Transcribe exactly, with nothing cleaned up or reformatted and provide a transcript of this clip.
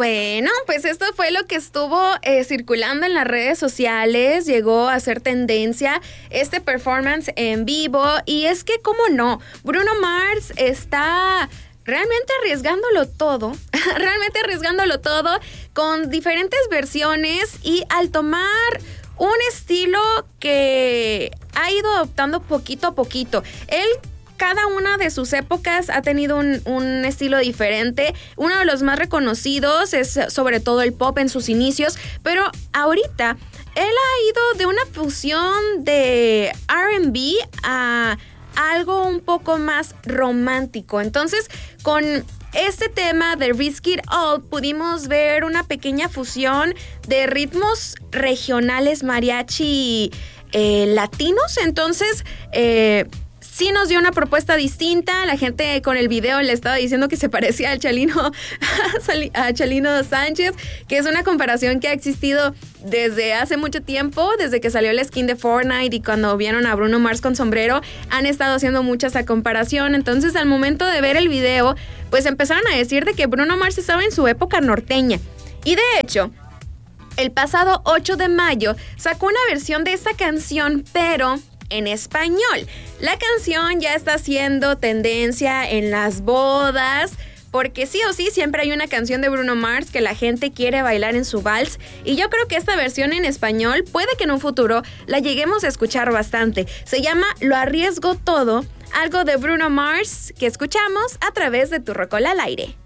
Bueno, pues esto fue lo que estuvo eh, circulando en las redes sociales, llegó a ser tendencia este performance en vivo y es que, ¿cómo no? Bruno Mars está realmente arriesgándolo todo, realmente arriesgándolo todo con diferentes versiones y al tomar un estilo que ha ido adoptando poquito a poquito. Él cada una de sus épocas ha tenido un, un estilo diferente. Uno de los más reconocidos es sobre todo el pop en sus inicios, pero ahorita él ha ido de una fusión de R and B a algo un poco más romántico. Entonces, con este tema de Risk It All pudimos ver una pequeña fusión de ritmos regionales mariachi eh, latinos. Entonces, eh, sí nos dio una propuesta distinta. La gente con el video le estaba diciendo que se parecía al Chalino, a Chalino Sánchez, que es una comparación que ha existido desde hace mucho tiempo, desde que salió el skin de Fortnite y cuando vieron a Bruno Mars con sombrero, han estado haciendo mucha esa comparación. Entonces, al momento de ver el video, pues empezaron a decir de que Bruno Mars estaba en su época norteña. Y de hecho, el pasado ocho de mayo sacó una versión de esta canción, pero en español. La canción ya está haciendo tendencia en las bodas, porque sí o sí siempre hay una canción de Bruno Mars que la gente quiere bailar en su vals, y yo creo que esta versión en español puede que en un futuro la lleguemos a escuchar bastante. Se llama Lo Arriesgo Todo, algo de Bruno Mars que escuchamos a través de Tu Rocola al Aire.